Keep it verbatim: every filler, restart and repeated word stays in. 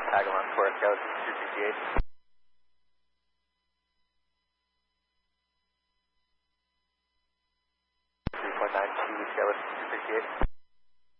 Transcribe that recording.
Agamon four, Skeleton two sixty-eight. three point nine two, Skeleton two sixty-eight.